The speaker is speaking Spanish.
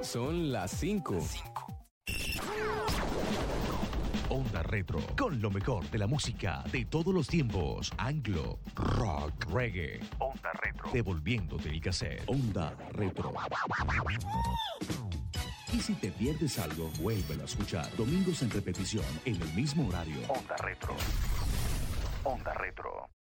Son las 5. Onda Retro, con lo mejor de la música de todos los tiempos. Anglo, rock, reggae. Onda Retro, devolviéndote el cassette. Onda Retro. Y si te pierdes algo, vuélvelo a escuchar. Domingos en repetición, en el mismo horario. Onda Retro. Onda Retro.